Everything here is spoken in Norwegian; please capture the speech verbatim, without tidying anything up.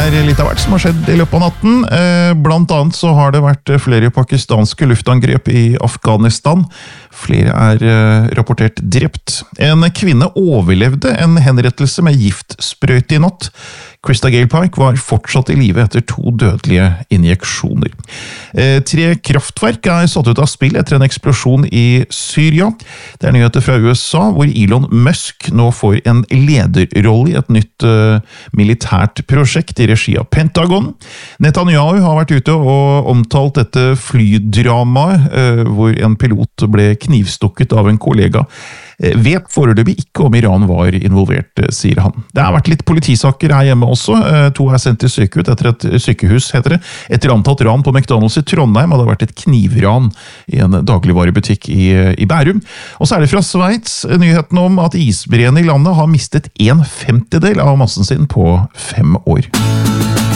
er litt av hvert som har skjedd i løpet av natten. Blant annet så har det vært flere pakistanske luftangrep i Afghanistan. Flere er rapportert drept. En kvinne overlevde en henrettelse med giftsprøyte i natt. Krista Gale Pike var fortsatt i live etter to dødelige injeksjoner. Tre kraftverk er satt ut av spill etter en eksplosjon i Syria. Det er nyheter fra U S A, hvor Elon Musk nå får en lederrolle i et nytt uh, militært prosjekt i regi av Pentagon. Netanyahu har vært ute og omtalt dette flydramaet, uh, hvor en pilot ble knivstukket av en kollega. Vet foreløpig ikke om Iran var involvert, sier han. Det har vært litt politisaker her hjemme også. To er sendt til sykehus etter et sykehus, heter det. Etter antatt ran på McDonald's i Trondheim, og det har vært et knivran i en dagligvarebutikk i, i Bærum. Og så er det fra Sveits nyheten om at isbreene i landet har mistet en femtedel av massen sin på fem år.